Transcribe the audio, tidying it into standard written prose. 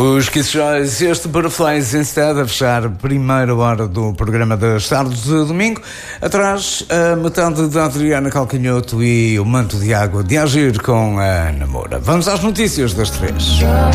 Os Kiss Joys, este Butterflies Instead, a fechar a primeira hora do programa das tardes de domingo. Atrás, a metade da Adriana Calcanhoto e o manto de água de Agir com a Namora. Vamos às notícias das 3.